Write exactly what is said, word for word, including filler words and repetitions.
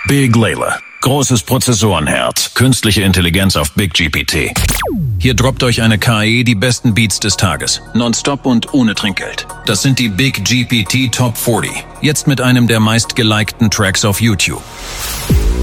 Big Layla. Großes Prozessorenherz, künstliche Intelligenz auf Big G P T. Hier droppt euch eine K I die besten Beats des Tages, nonstop und ohne Trinkgeld. Das sind die Big G P T Top vierzig, jetzt mit einem der meistgelikten Tracks auf YouTube.